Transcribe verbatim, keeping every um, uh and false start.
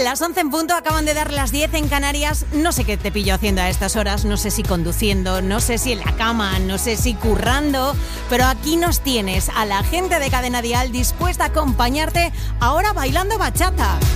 Las once en punto, acaban de dar las diez en Canarias. No sé qué te pillo haciendo a estas horas, no sé si conduciendo, no sé si en la cama, no sé si currando, pero aquí nos tienes, a la gente de Cadena Dial, dispuesta a acompañarte ahora bailando bachata.